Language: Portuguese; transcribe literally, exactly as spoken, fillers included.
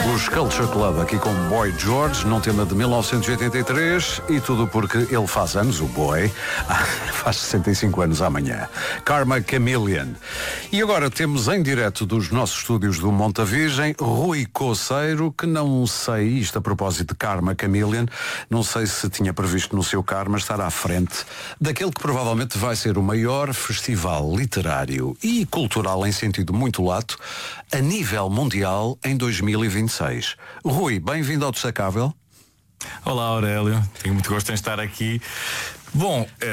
Os Culture Club aqui com Boy George, num tema de mil novecentos e oitenta e três, e tudo porque ele faz anos, o Boy, faz sessenta e cinco anos amanhã. Karma Chameleon. E agora temos em direto dos nossos estúdios do Monte Virgem, Rui Coceiro, que não sei, isto a propósito de Karma Chameleon, não sei se tinha previsto no seu Karma estar à frente daquele que provavelmente vai ser o maior festival literário e cultural em sentido muito lato a nível mundial em dois mil e vinte e seis. Rui, bem-vindo ao Destacável. Olá, Aurélio. Tenho muito gosto em estar aqui. Bom,